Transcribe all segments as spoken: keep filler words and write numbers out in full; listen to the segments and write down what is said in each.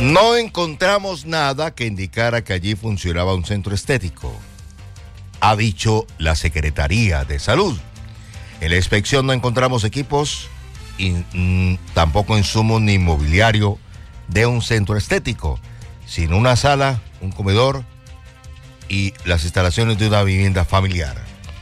No encontramos nada que indicara que allí funcionaba un centro estético, ha dicho la Secretaría de Salud. En la inspección no encontramos equipos y mm, tampoco insumos ni mobiliario de un centro estético, sino una sala, un comedor y las instalaciones de una vivienda familiar.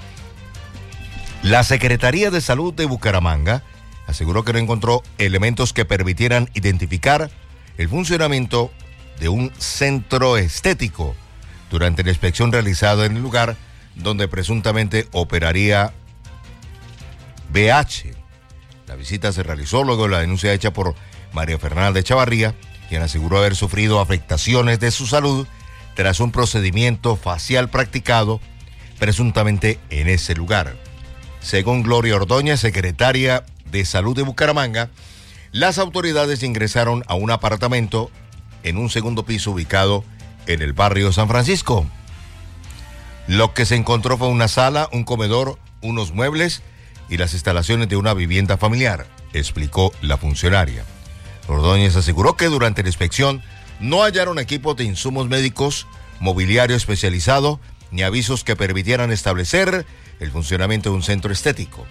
La Secretaría de Salud de Bucaramanga aseguró que no encontró elementos que permitieran identificar el funcionamiento de un centro estético durante la inspección realizada en el lugar donde presuntamente operaría B H. La visita se realizó luego de la denuncia hecha por María Fernanda Echavarría, quien aseguró haber sufrido afectaciones de su salud tras un procedimiento facial practicado presuntamente en ese lugar. Según Gloria Ordóñez, secretaria de Salud de Bucaramanga, las autoridades ingresaron a un apartamento en un segundo piso ubicado en el barrio San Francisco. Lo que se encontró fue una sala, un comedor, unos muebles y las instalaciones de una vivienda familiar, explicó la funcionaria. Ordóñez aseguró que durante la inspección no hallaron equipos de insumos médicos, mobiliario especializado, ni avisos que permitieran establecer el funcionamiento de un centro estético.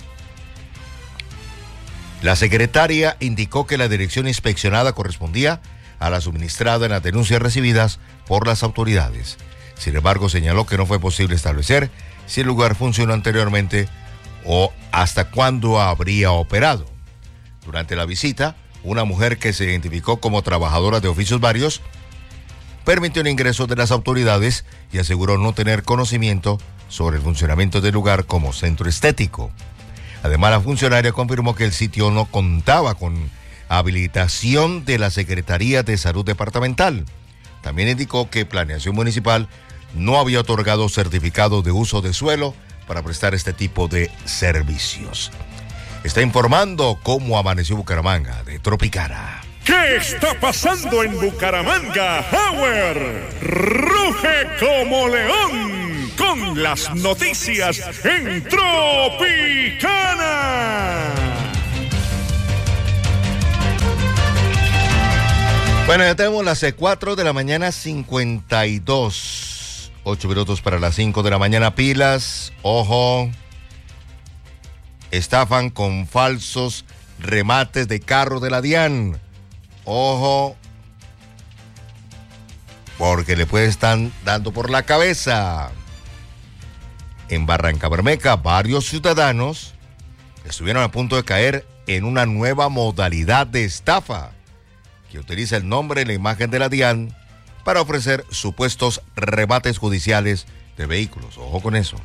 La secretaria indicó que la dirección inspeccionada correspondía a la suministrada en las denuncias recibidas por las autoridades. Sin embargo, señaló que no fue posible establecer si el lugar funcionó anteriormente o hasta cuándo habría operado. Durante la visita, una mujer que se identificó como trabajadora de oficios varios permitió el ingreso de las autoridades y aseguró no tener conocimiento sobre el funcionamiento del lugar como centro estético. Además, la funcionaria confirmó que el sitio no contaba con habilitación de la Secretaría de Salud Departamental. También indicó que Planeación Municipal no había otorgado certificado de uso de suelo para prestar este tipo de servicios. Está informando cómo amaneció Bucaramanga de Tropicana. ¿Qué está pasando en Bucaramanga? Howard ruge como león con las noticias en Tropicana. Bueno, ya tenemos las cuatro de la mañana, cincuenta y dos. ocho minutos para las cinco de la mañana. Pilas, ojo. Estafan con falsos remates de carro de la DIAN. Ojo, porque le puede estar dando por la cabeza. En Barrancabermeja, varios ciudadanos estuvieron a punto de caer en una nueva modalidad de estafa que utiliza el nombre y la imagen de la DIAN para ofrecer supuestos remates judiciales de vehículos. Ojo con eso.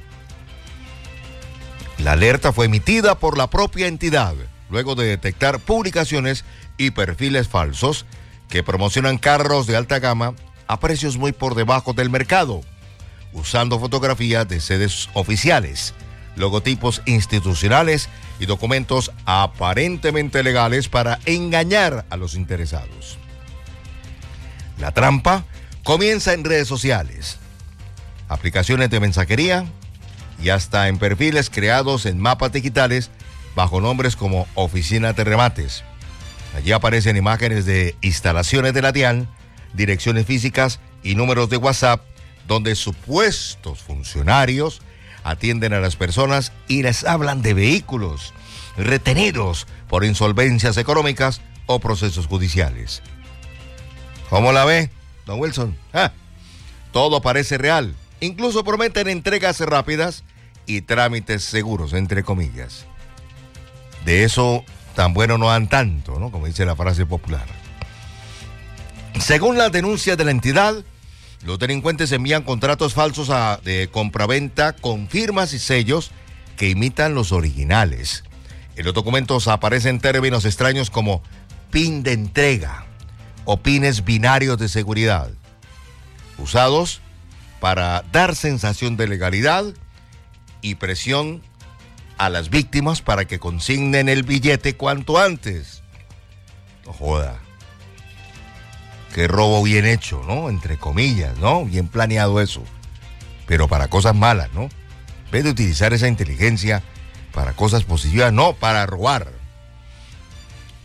La alerta fue emitida por la propia entidad luego de detectar publicaciones y perfiles falsos que promocionan carros de alta gama a precios muy por debajo del mercado, usando fotografías de sedes oficiales, logotipos institucionales y documentos aparentemente legales para engañar a los interesados. La trampa comienza en redes sociales, aplicaciones de mensajería y hasta en perfiles creados en mapas digitales bajo nombres como Oficinas de Remates. Allí aparecen imágenes de instalaciones de la DIAN, direcciones físicas y números de WhatsApp donde supuestos funcionarios atienden a las personas y les hablan de vehículos retenidos por insolvencias económicas o procesos judiciales. ¿Cómo la ve, don Wilson? Ah, todo parece real. Incluso prometen entregas rápidas y trámites seguros, entre comillas. De eso tan bueno no dan tanto, ¿no? Como dice la frase popular. Según las denuncias de la entidad, los delincuentes envían contratos falsos a, de compraventa con firmas y sellos que imitan los originales. En los documentos aparecen términos extraños como PIN de entrega o pines binarios de seguridad, usados para dar sensación de legalidad y presión a las víctimas para que consignen el billete cuanto antes. No joda. Qué robo bien hecho, ¿no? Entre comillas, ¿no? Bien planeado eso. Pero para cosas malas, ¿no? En vez de utilizar esa inteligencia para cosas positivas, no, para robar.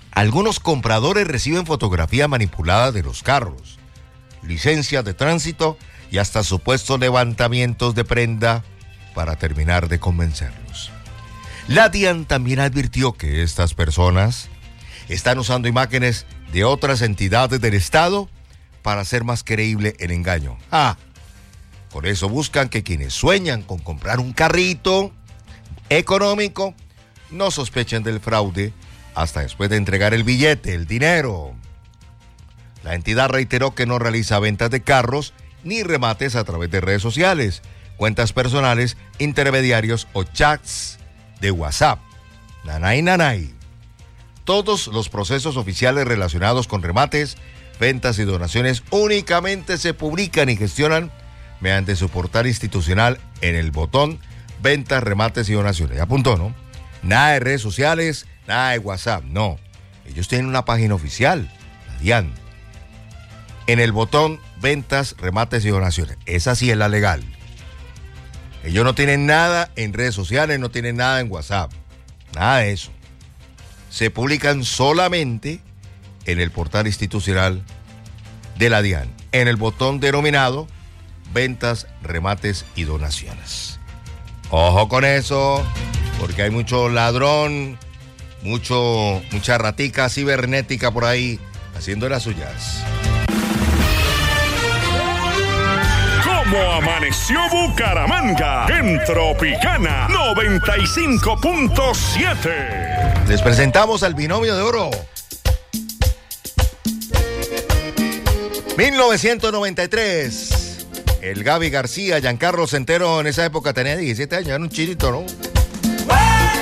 Algunos compradores reciben fotografías manipuladas de los carros, licencias de tránsito y hasta supuestos levantamientos de prenda para terminar de convencerlos. La DIAN también advirtió que estas personas están usando imágenes de otras entidades del Estado para hacer más creíble el engaño. Ah, por eso buscan que quienes sueñan con comprar un carrito económico no sospechen del fraude hasta después de entregar el billete, el dinero. La entidad reiteró que no realiza ventas de carros ni remates a través de redes sociales, cuentas personales, intermediarios o chats de WhatsApp. Nanay, nanay. Todos los procesos oficiales relacionados con remates, ventas y donaciones únicamente se publican y gestionan mediante su portal institucional en el botón Ventas, Remates y Donaciones. Ya apuntó, ¿no? Nada de redes sociales, nada de WhatsApp, no. Ellos tienen una página oficial, la DIAN. En el botón Ventas, Remates y Donaciones. Esa sí es la legal. Ellos no tienen nada en redes sociales, no tienen nada en WhatsApp. Nada de eso. Se publican solamente en el portal institucional de la DIAN, en el botón denominado Ventas, Remates y Donaciones. Ojo con eso, porque hay mucho ladrón, mucho, mucha ratica cibernética por ahí haciendo las suyas. ¿Cómo amaneció Bucaramanga? En Tropicana noventa y cinco punto siete. Les presentamos al binomio de oro. mil novecientos noventa y tres. El Gaby García, Giancarlo Centeno en esa época tenía diecisiete años, era un chirito, ¿no?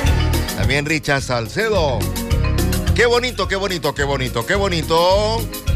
También Richard Salcedo. Qué bonito, qué bonito, qué bonito, qué bonito.